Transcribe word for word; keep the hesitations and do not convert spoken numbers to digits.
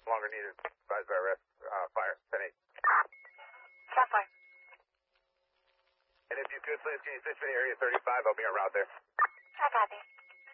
longer needed. Advised by arrest. Uh, fire. ten eight. Shot fire. And if you could, please, can you switch me to area thirty-five? I'll be en route there. I copy.